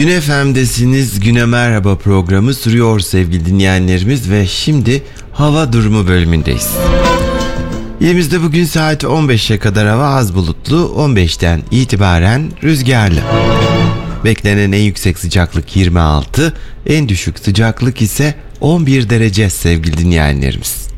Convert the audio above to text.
Güne FM'desiniz. Güne Merhaba programı sürüyor sevgili dinleyenlerimiz ve şimdi hava durumu bölümündeyiz. İlimizde bugün saat 15'e kadar hava az bulutlu, 15'ten itibaren rüzgarlı. Beklenen en yüksek sıcaklık 26, en düşük sıcaklık ise 11 derece sevgili dinleyenlerimiz.